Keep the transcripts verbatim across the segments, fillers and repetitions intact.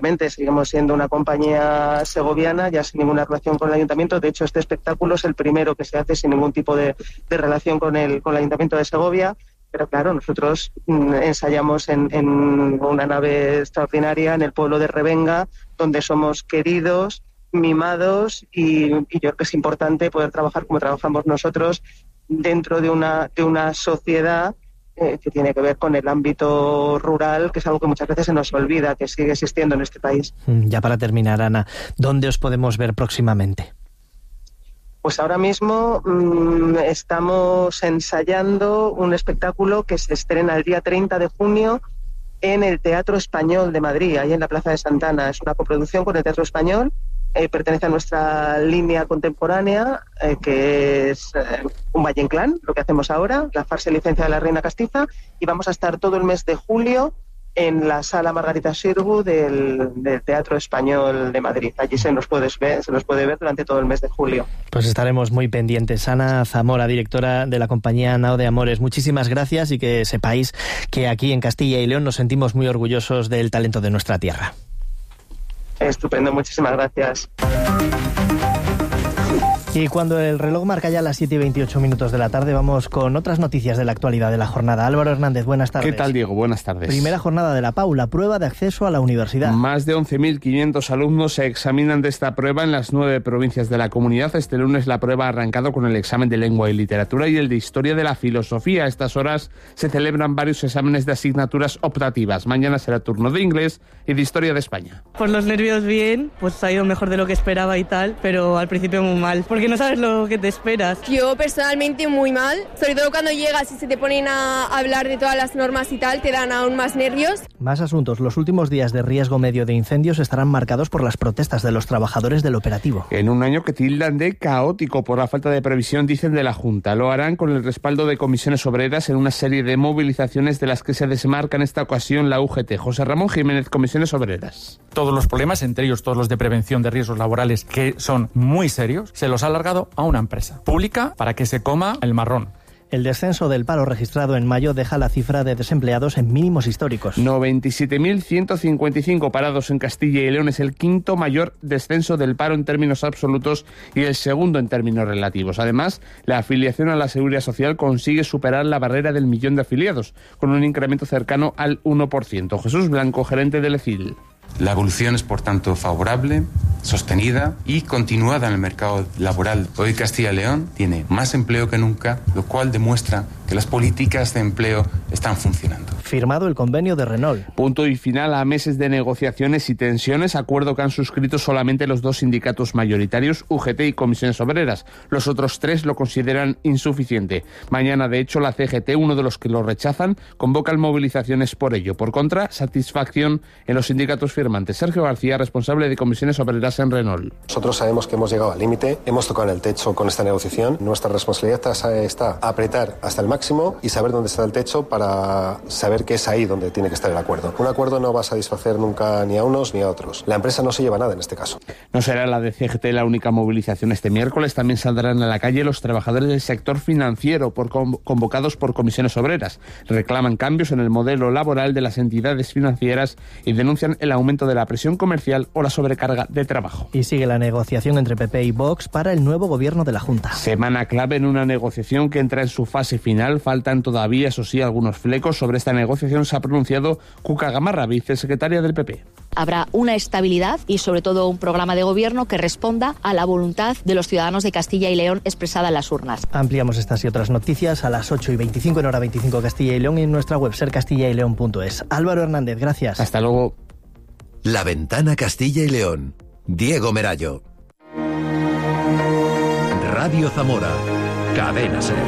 Seguimos siendo una compañía segoviana, ya sin ninguna relación con el ayuntamiento. De hecho, este espectáculo es el primero que se hace sin ningún tipo de, de relación con el, con el ayuntamiento de Segovia. Pero claro, nosotros mm, ensayamos en, en una nave extraordinaria en el pueblo de Revenga, donde somos queridos, mimados, y, y yo creo que es importante poder trabajar como trabajamos nosotros dentro de una, de una sociedad Eh, que tiene que ver con el ámbito rural, que es algo que muchas veces se nos olvida, que sigue existiendo en este país. Ya para terminar, Ana, ¿dónde os podemos ver próximamente? Pues ahora mismo mmm, estamos ensayando un espectáculo que se estrena el día treinta de junio en el Teatro Español de Madrid, ahí en la Plaza de Santana. Es una coproducción con el Teatro Español. Eh, pertenece a nuestra línea contemporánea, eh, que es eh, un Valle Inclán, lo que hacemos ahora, la farsa y licencia de la Reina Castiza, y vamos a estar todo el mes de julio en la Sala Margarita Xirgu del, del Teatro Español de Madrid. Allí se nos puede ver, se nos puede ver durante todo el mes de julio. Pues estaremos muy pendientes. Ana Zamora, directora de la compañía Nao de Amores, muchísimas gracias, y que sepáis que aquí en Castilla y León nos sentimos muy orgullosos del talento de nuestra tierra. Estupendo, muchísimas gracias. Y cuando el reloj marca ya las siete y veintiocho minutos de la tarde, vamos con otras noticias de la actualidad de la jornada. Álvaro Hernández, buenas tardes. ¿Qué tal, Diego? Buenas tardes. Primera jornada de la P A U, la prueba de acceso a la universidad. Más de once mil quinientos alumnos se examinan de esta prueba en las nueve provincias de la comunidad. Este lunes la prueba ha arrancado con el examen de lengua y literatura y el de historia de la filosofía. A estas horas se celebran varios exámenes de asignaturas optativas. Mañana será turno de inglés y de historia de España. Por los nervios bien, pues ha ido mejor de lo que esperaba y tal, pero al principio muy mal, porque no sabes lo que te esperas. Yo personalmente muy mal, sobre todo cuando llegas y se te ponen a hablar de todas las normas y tal, te dan aún más nervios. Más asuntos. Los últimos días de riesgo medio de incendios estarán marcados por las protestas de los trabajadores del operativo. En un año que tildan de caótico por la falta de previsión, dicen de la Junta. Lo harán con el respaldo de comisiones obreras en una serie de movilizaciones de las que se desmarca en esta ocasión la U G T. José Ramón Jiménez, comisiones obreras. Todos los problemas, entre ellos todos los de prevención de riesgos laborales, que son muy serios, se los ha alargado a una empresa pública para que se coma el marrón. El descenso del paro registrado en mayo deja la cifra de desempleados en mínimos históricos. noventa y siete mil ciento cincuenta y cinco parados en Castilla y León. Es el quinto mayor descenso del paro en términos absolutos y el segundo en términos relativos. Además, la afiliación a la Seguridad Social consigue superar la barrera del millón de afiliados, con un incremento cercano al uno por ciento. Jesús Blanco, gerente del E C I L. La evolución es, por tanto, favorable, sostenida y continuada en el mercado laboral. Hoy Castilla y León tiene más empleo que nunca, lo cual demuestra que las políticas de empleo están funcionando. Firmado el convenio de Renault. Punto y final a meses de negociaciones y tensiones, acuerdo que han suscrito solamente los dos sindicatos mayoritarios, U G T y Comisiones Obreras. Los otros tres lo consideran insuficiente. Mañana, de hecho, la C G T, uno de los que lo rechazan, convocan movilizaciones por ello. Por contra, satisfacción en los sindicatos firmantes. Sergio García, responsable de Comisiones Obreras en Renault. Nosotros sabemos que hemos llegado al límite, hemos tocado en el techo con esta negociación. Nuestra responsabilidad está apretar hasta el máximo y saber dónde está el techo para saber que es ahí donde tiene que estar el acuerdo. Un acuerdo no va a satisfacer nunca ni a unos ni a otros. La empresa no se lleva nada en este caso. No será la de C G T la única movilización este miércoles. También saldrán a la calle los trabajadores del sector financiero por convocados por Comisiones Obreras. Reclaman cambios en el modelo laboral de las entidades financieras y denuncian el aumento de la presión comercial o la sobrecarga de trabajo. Y sigue la negociación entre P P y Vox para el nuevo gobierno de la Junta. Semana clave en una negociación que entra en su fase final. Faltan todavía, eso sí, algunos flecos. Sobre esta negociación se ha pronunciado Cuca Gamarra, vicesecretaria del P P. Habrá una estabilidad y sobre todo un programa de gobierno que responda a la voluntad de los ciudadanos de Castilla y León expresada en las urnas. Ampliamos estas y otras noticias a las ocho y veinticinco en hora veinticinco Castilla y León y en nuestra web ser castilla y león punto es. Álvaro Hernández, gracias. Hasta luego. La Ventana Castilla y León. Diego Merayo. Radio Zamora. Cadena Ser.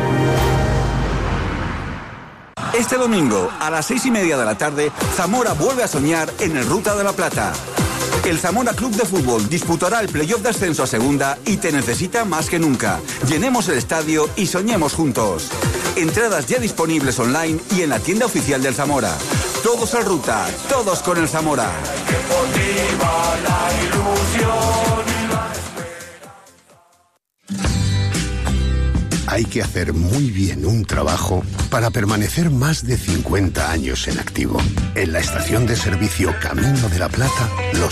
Este domingo, a las seis y media de la tarde, Zamora vuelve a soñar en el Ruta de la Plata. El Zamora Club de Fútbol disputará el playoff de ascenso a segunda y te necesita más que nunca. Llenemos el estadio y soñemos juntos. Entradas ya disponibles online y en la tienda oficial del Zamora. Todos al Ruta, todos con el Zamora. Hay hay que hacer muy bien un trabajo para permanecer más de cincuenta años en activo. En la estación de servicio Camino de la Plata, los